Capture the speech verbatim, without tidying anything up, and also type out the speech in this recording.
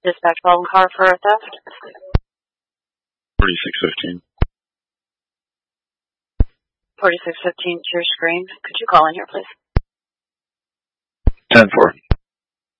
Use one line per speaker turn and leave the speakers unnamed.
Dispatch Baldwin car for a theft.
forty-six fifteen.
forty-six fifteen to your screen. Could you call in here, please?
ten four.